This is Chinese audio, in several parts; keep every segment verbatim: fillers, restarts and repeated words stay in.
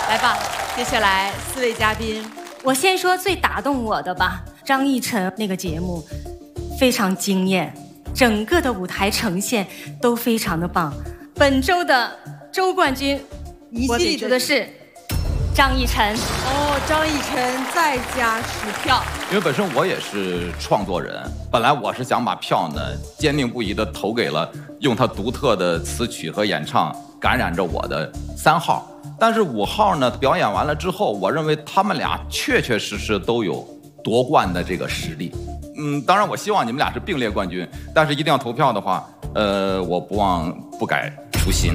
来吧，接下来四位嘉宾， 我先说最打动我的吧。张逸晨那个节目非常惊艳，整个的舞台呈现都非常的棒。本周的周冠军，我给出的是张逸晨。 哦，张逸晨再加十票。 因为本身我也是创作人，本来我是想把票呢坚定不移地投给了用他独特的词曲和演唱感染着我的三号，但是五号呢表演完了之后，我认为他们俩确确实实都有夺冠的这个实力。嗯，当然我希望你们俩是并列冠军，但是一定要投票的话，呃，我不忘不改初心。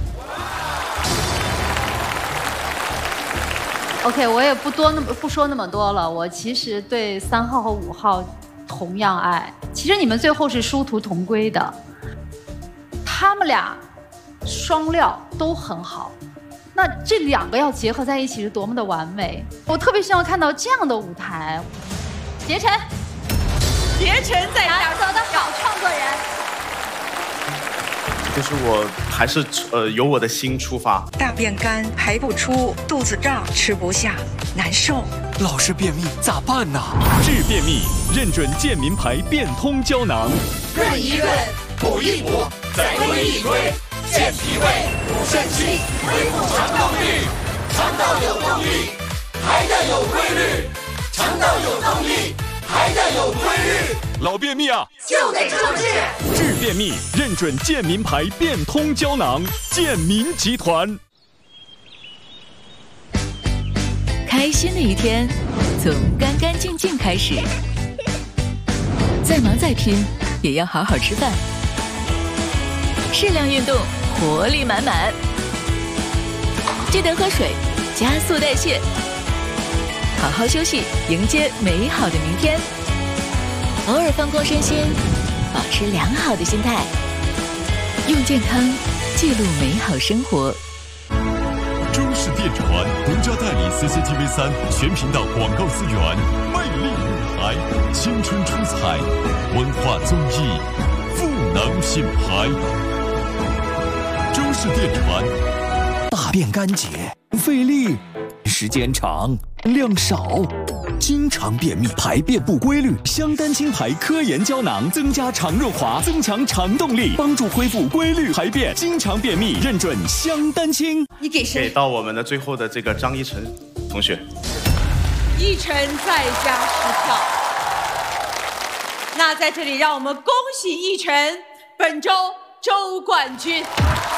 OK， 我也不多那么不说那么多了。我其实对三号和五号同样爱。其实你们最后是殊途同归的，他们俩双料都很好。那这两个要结合在一起是多么的完美！我特别希望看到这样的舞台。杰晨， 杰晨在拿走的好创作人。 就是我还是呃由我的心出发。 大便干排不出，肚子胀吃不下，难受。 老是便秘咋办呢？治便秘，认准健民牌变通胶囊。 润一润，补一补，再推一推，健脾胃，补肾气，恢复肠动力。肠道有动力，排的有规律；肠道有动力，排的有规律。 老便秘啊， 就得抽治。 治便秘，认准健民牌变通胶囊。健民集团。 开心的一天，从干干净净开始。再忙再拼，也要好好吃饭。适量运动，活力满满。记得喝水，加速代谢。好好休息，迎接美好的明天。偶尔放空身心，保持良好的心态，用健康记录美好生活。 中视电传独家代理 C C T V 三全频道广告资源，魅力舞台，青春出彩，文化综艺，赋能品牌。中视电传， 大便干结，费力，时间长，量少。经常便秘、排便不规律，香丹清牌科研胶囊增加肠润滑，增强肠动力，帮助恢复规律排便。经常便秘，认准香丹清。 你给谁？ 给到我们的最后的这个张逸晨同学。 逸晨再加十票。那在这里，让我们恭喜逸晨本周周冠军。